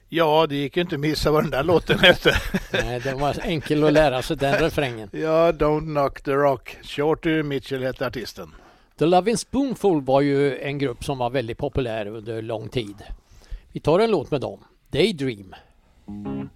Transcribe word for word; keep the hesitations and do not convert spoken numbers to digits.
Ja, det gick inte missa vad den där låten hette. Nej, det var enkel att lära sig den refrängen. Ja, Don't Knock the Rock. Shorty Mitchell hette artisten. The Lovin' Spoonful var ju en grupp som var väldigt populär under lång tid. Vi tar en låt med dem. Daydream.